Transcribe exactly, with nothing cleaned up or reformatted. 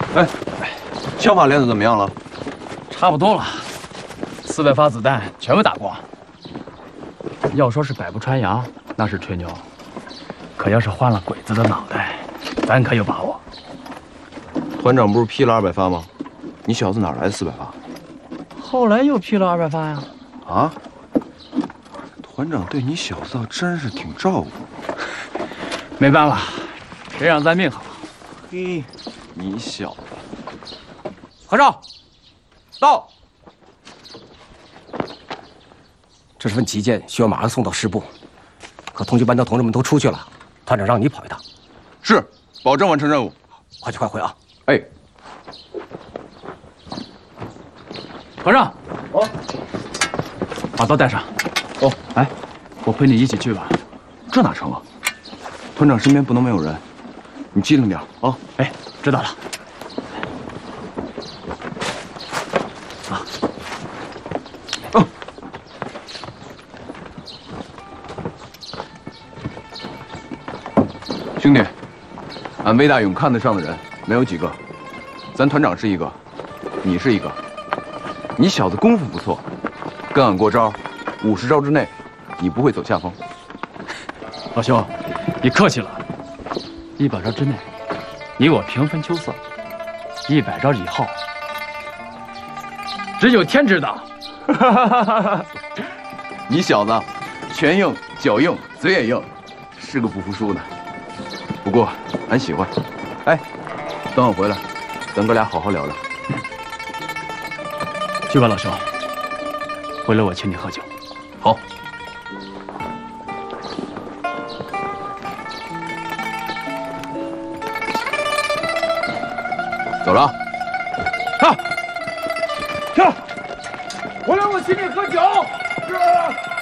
哎，枪法练得怎么样了？ 差不多了，四百发子弹全部打光。要说是百步穿杨，那是吹牛；可要是换了鬼子的脑袋，咱可有把握。 团长不是批了二百发吗？你小子哪来的四百发？ 后来又批了二百发呀。 啊？团长对你小子倒真是挺照顾。 没办法，谁让咱命好。 嘿，你小子。 合照，到。这是份急件，需要马上送到师部。可通缉班的同志们都出去了，团长让你跑一趟。 是，保证完成任务。 快去快回啊！ 哎， 团长，哦，把刀带上。 哦， 哎，我陪你一起去吧。 这哪成啊？团长身边不能没有人，你机灵点啊！ 哎，知道了。啊， 嗯。兄弟，俺魏大勇看得上的人没有几个，咱团长是一个，你是一个。你小子功夫不错，跟俺过招，五十招之内，你不会走下风。 老兄，你客气了。一百招之内，你我平分秋色；一百招以后，只有天知道。 你小子，拳硬脚硬，嘴也硬，是个不服输的。不过俺喜欢。哎，等我回来，咱哥俩好好聊聊。 去吧，老兄。回来我请你喝酒。 好。走了。 啊！停！回来我请你喝酒。是。